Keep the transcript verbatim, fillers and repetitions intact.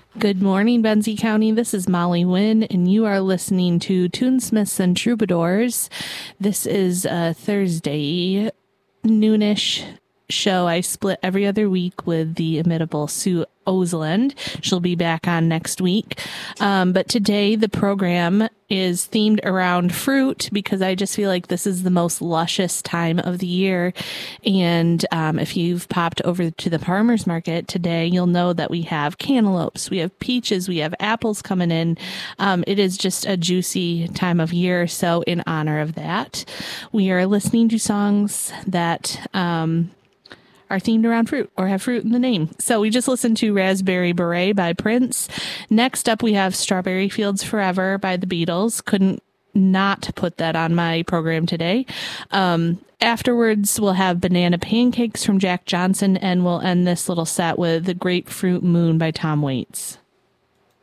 Good morning, Benzie County. This is Molly Wynn, and you are listening to Toonsmiths and Troubadours. This is a Thursday noonish show. I split every other week with the imitable Sue Oseland. She'll be back on next week. Um, but today the program is themed around fruit because I just feel like this is the most luscious time of the year. And um, if you've popped over to the farmer's market today, you'll know that we have cantaloupes, we have peaches, we have apples coming in. Um, it is just a juicy time of year. So in honor of that, we are listening to songs that um, are themed around fruit or have fruit in the name. So we just listened to Raspberry Beret by Prince. Next up, we have Strawberry Fields Forever by the Beatles. Couldn't not put that on my program today. Um, afterwards, we'll have Banana Pancakes from Jack Johnson, and we'll end this little set with The Grapefruit Moon by Tom Waits.